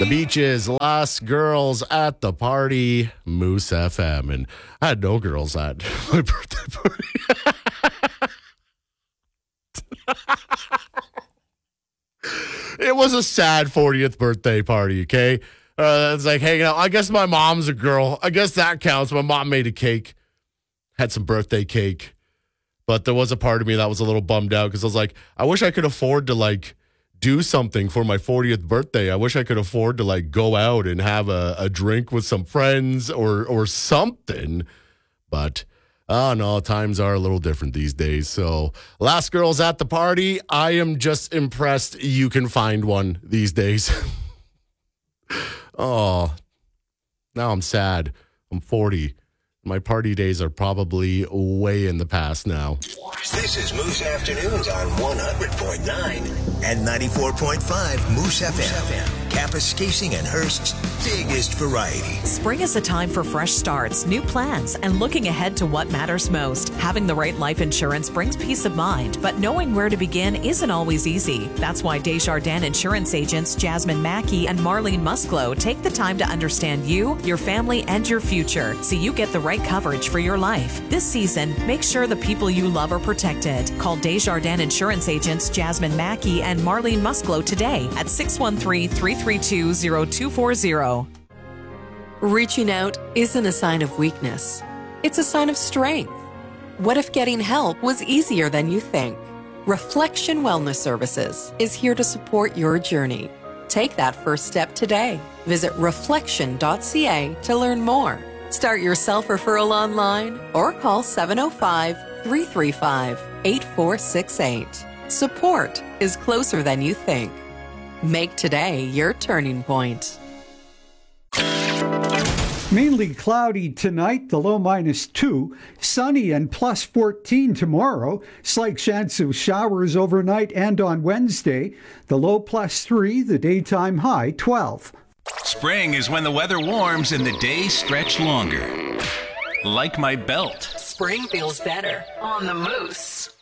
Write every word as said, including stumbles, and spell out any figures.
The Beaches, Last Girls at the Party, Moose F M. And I had no girls at my birthday party. It was a sad fortieth birthday party, okay? Uh, it's like hanging out. I guess my mom's a girl. I guess that counts. My mom made a cake, had some birthday cake. But there was a part of me that was a little bummed out because I was like, I wish I could afford to, like, do something for my fortieth birthday. I wish I could afford to, like, go out and have a, a drink with some friends or or something. But, oh, no, times are a little different these days. So, Last Girls at the Party, I am just impressed you can find one these days. Oh, now I'm sad. I'm forty. My party days are probably way in the past now. This is Moose Afternoons on one hundred point nine and ninety-four point five Moose F M. Kapuskasing and Hearst's biggest variety. Spring is a time for fresh starts, new plans, and looking ahead to what matters most. Having the right life insurance brings peace of mind, but knowing where to begin isn't always easy. That's why Desjardins Insurance agents Jasmine Mackey and Marlene Musclo take the time to understand you, your family, and your future so you get the right coverage for your life. This season, make sure the people you love are protected. Call Desjardins Insurance agents Jasmine Mackey and Marlene Musclo today at six one three, three three two, zero two four zero. Reaching out isn't a sign of weakness. It's a sign of strength. What if getting help was easier than you think? Reflection Wellness Services is here to support your journey. Take that first step today. Visit reflection dot c a to learn more. Start your self-referral online or call seven oh five, three three five, eight four six eight. Support is closer than you think. Make today your turning point. Mainly cloudy tonight, the low minus two. Sunny and plus fourteen tomorrow. Slight chance of showers overnight and on Wednesday. The low plus three, the daytime high twelve. Spring is when the weather warms and the days stretch longer. Like my belt. Spring feels better on the Moose.